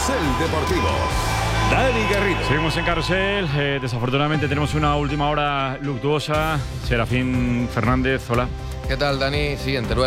Carrusel Deportivo. Dani Garrido. Seguimos en Carrusel. Desafortunadamente tenemos una última hora luctuosa. Serafín Fernández, hola. ¿Qué tal, Dani? Sí, en Teruel